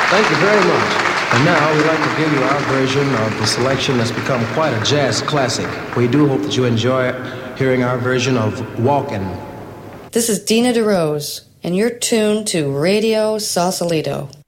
Thank you very much. And now we'd like to give you our version of the selection that's become quite a jazz classic. We do hope that you enjoy hearing our version of Walkin'. This is Dina DeRose, and you're tuned to Radio Sausalito.